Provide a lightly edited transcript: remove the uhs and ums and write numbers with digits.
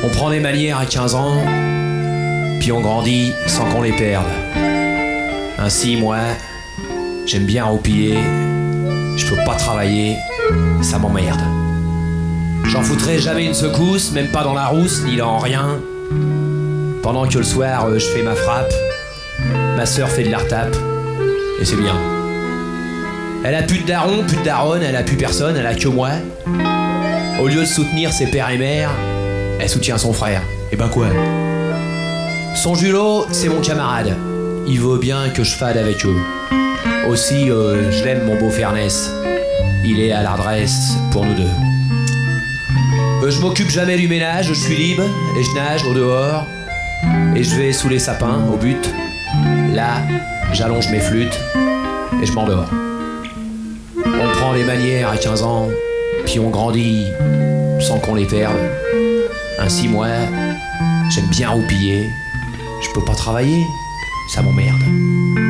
On prend des manières à 15 ans, puis on grandit sans qu'on les perde. Ainsi, moi, j'aime bien roupiller, je peux pas travailler, ça m'emmerde. J'en foutrai jamais une secousse, même pas dans la rousse, ni dans rien. Pendant que le soir, je fais ma frappe, ma sœur fait de la retape, et c'est bien. Elle a plus de daron, plus de daronne, elle a plus personne, elle a que moi. Au lieu de soutenir ses pères et mères, elle soutient son frère. Et ben quoi? Son Julot, c'est mon camarade. Il veut bien que je fade avec eux. Aussi, je l'aime, mon beau Fernès. Il est à l'adresse pour nous deux. Je m'occupe jamais du ménage, je suis libre et je nage au dehors. Et je vais sous les sapins, au but. Là, j'allonge mes flûtes et je m'endors. On prend les manières à 15 ans, puis on grandit sans qu'on les perde. Ainsi, moi, j'aime bien roupiller. Je peux pas travailler, ça m'emmerde.